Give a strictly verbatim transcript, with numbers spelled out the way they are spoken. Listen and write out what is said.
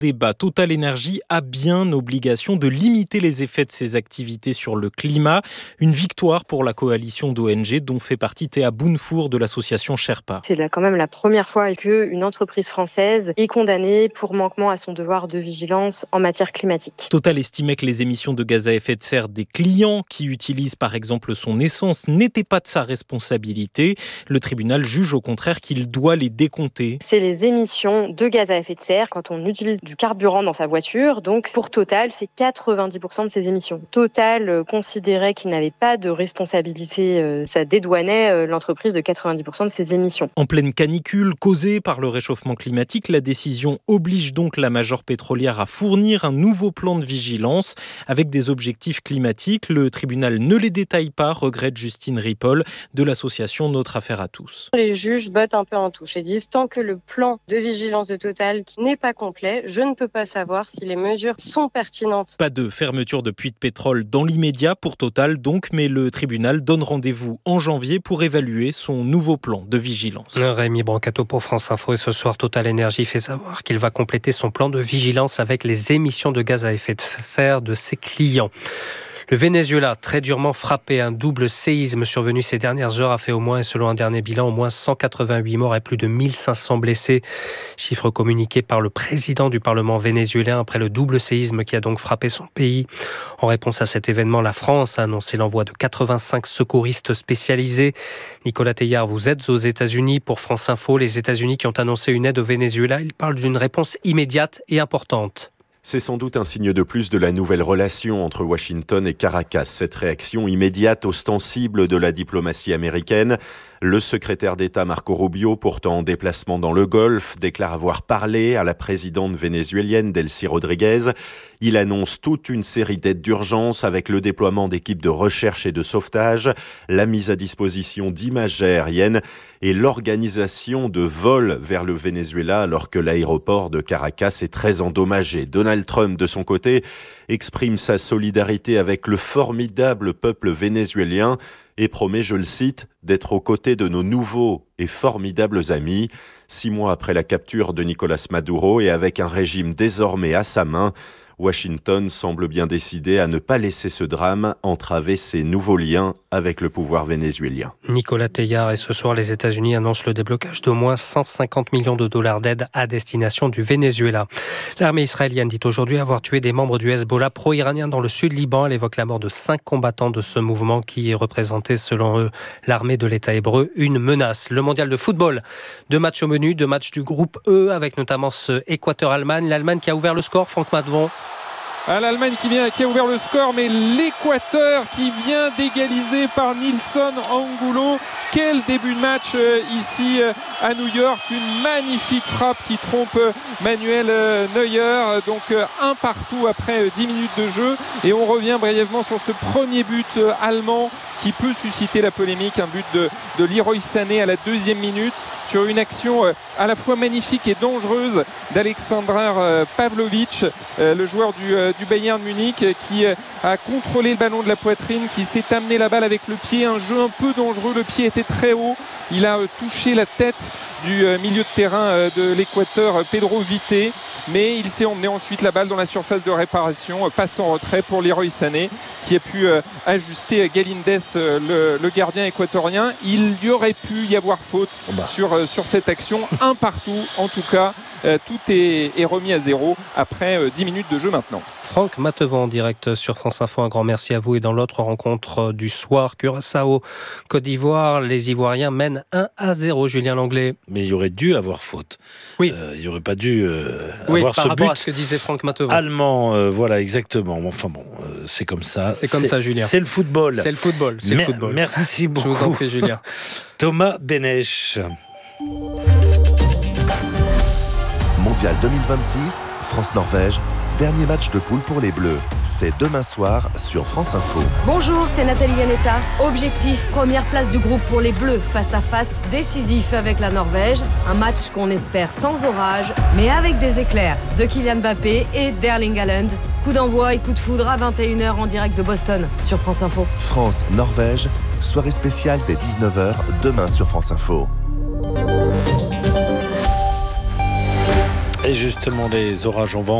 Débat. Total Energy a bien obligation de limiter les effets de ses activités sur le climat. Une victoire pour la coalition d'O N G dont fait partie Théa Bounfour de l'association Sherpa. C'est quand même la première fois qu'une entreprise française est condamnée pour manquement à son devoir de vigilance en matière climatique. Total estimait que les émissions de gaz à effet de serre des clients qui utilisent par exemple son essence n'étaient pas de sa responsabilité. Le tribunal juge au contraire qu'il doit les décompter. C'est les émissions de gaz à effet de serre quand on utilise du carburant dans sa voiture. Donc pour Total, c'est quatre-vingt-dix pour cent de ses émissions. Total euh, considérait qu'il n'avait pas de responsabilité. Euh, ça dédouanait euh, l'entreprise de quatre-vingt-dix pour cent de ses émissions. En pleine canicule causée par le réchauffement climatique, la décision oblige donc la major pétrolière à fournir un nouveau plan de vigilance avec des objectifs climatiques. Le tribunal ne les détaille pas, regrette Justine Ripoll de l'association Notre Affaire à tous. Les juges bottent un peu en touche et disent tant que le plan de vigilance de Total n'est pas complet, je ne peux pas savoir si les mesures sont pertinentes. Pas de fermeture de puits de pétrole dans l'immédiat pour Total donc, mais le tribunal donne rendez-vous en janvier pour évaluer son nouveau plan de vigilance. Rémi Brancato pour France Info et ce soir Total Energy fait savoir qu'il va compléter son plan de vigilance avec les émissions de gaz à effet de serre de ses clients. Le Venezuela, très durement frappé, un double séisme survenu ces dernières heures a fait au moins, et selon un dernier bilan, au moins cent quatre-vingt-huit morts et plus de mille cinq cents blessés. Chiffre communiqué par le président du Parlement vénézuélien après le double séisme qui a donc frappé son pays. En réponse à cet événement, la France a annoncé l'envoi de quatre-vingt-cinq secouristes spécialisés. Nicolas Teilhard, vous êtes aux États-Unis pour France Info. Les États-Unis qui ont annoncé une aide au Venezuela, ils parlent d'une réponse immédiate et importante. C'est sans doute un signe de plus de la nouvelle relation entre Washington et Caracas. Cette réaction immédiate, ostensible de la diplomatie américaine. Le secrétaire d'État Marco Rubio, pourtant en déplacement dans le Golfe, déclare avoir parlé à la présidente vénézuélienne Delcy Rodriguez. Il annonce toute une série d'aides d'urgence avec le déploiement d'équipes de recherche et de sauvetage, la mise à disposition d'images aériennes et l'organisation de vols vers le Venezuela alors que l'aéroport de Caracas est très endommagé. Donald Trump, de son côté, exprime sa solidarité avec le formidable peuple vénézuélien et promet, je le cite, d'être aux côtés de nos nouveaux et formidables amis. Six mois après la capture de Nicolás Maduro et avec un régime désormais à sa main, Washington semble bien décidé à ne pas laisser ce drame entraver ses nouveaux liens avec le pouvoir vénézuélien. Nicolas Teilhard, et ce soir, les États-Unis annoncent le déblocage d'au moins cent cinquante millions de dollars d'aide à destination du Venezuela. L'armée israélienne dit aujourd'hui avoir tué des membres du Hezbollah pro-iranien dans le sud Liban. Elle évoque la mort de cinq combattants de ce mouvement qui représentait, selon eux, l'armée de l'État hébreu, une menace. Le mondial de football, deux matchs au menu, deux matchs du groupe E, avec notamment ce Équateur-Allemagne. L'Allemagne qui a ouvert le score, Franck Matvon. À l'Allemagne qui, vient, qui a ouvert le score, mais l'Équateur qui vient d'égaliser par Nilson Angulo. Quel début de match euh, ici euh, à New York. Une magnifique frappe qui trompe euh, Manuel euh, Neuer. Donc euh, un partout après euh, dix minutes de jeu. Et on revient brièvement sur ce premier but euh, allemand qui peut susciter la polémique. Un but de, de Leroy Sané à la deuxième minute sur une action euh, à la fois magnifique et dangereuse d'Alexander euh, Pavlovic, euh, le joueur du, euh, du Bayern Munich, euh, qui euh, a contrôlé le ballon de la poitrine, qui s'est amené la balle avec le pied. Un jeu un peu dangereux, le pied était très haut. Il a euh, touché la tête du euh, milieu de terrain euh, de l'Équateur, euh, Pedro Vité. Mais il s'est emmené ensuite la balle dans la surface de réparation, euh, passe en retrait pour Leroy Sané, qui a pu euh, ajuster Galíndez, euh, le, le gardien équatorien. Il y aurait pu y avoir faute bah. sur, euh, sur cette action. Un partout, en tout cas. Euh, tout est, est remis à zéro après euh, dix minutes de jeu maintenant. Franck Mattevant en direct sur France Info, un grand merci à vous. Et dans l'autre rencontre du soir, Curaçao, Côte d'Ivoire, les Ivoiriens mènent un à zéro, Julien Langlais. Mais il y aurait dû avoir faute. Oui. Euh, il n'y aurait pas dû euh, oui, avoir par ce rapport but à ce que disait Franck Mattevant. Allemand, euh, voilà, exactement. Enfin bon, euh, c'est comme ça. C'est comme c'est, ça, Julien. C'est le football. C'est le football. C'est Mer- le football. Merci beaucoup. Je vous en prie, Julien. Thomas Benech. Mondial deux mille vingt-six, France-Norvège, dernier match de poule pour les Bleus. C'est demain soir sur France Info. Bonjour, c'est Nathalie Yanetta. Objectif, première place du groupe pour les Bleus, face à face décisif avec la Norvège. Un match qu'on espère sans orage, mais avec des éclairs de Kylian Mbappé et d'Erling Haaland. Coup d'envoi et coup de foudre à vingt et une heures en direct de Boston sur France Info. France-Norvège, soirée spéciale dès dix-neuf heures, demain sur France Info. Et Et justement, les orages, on va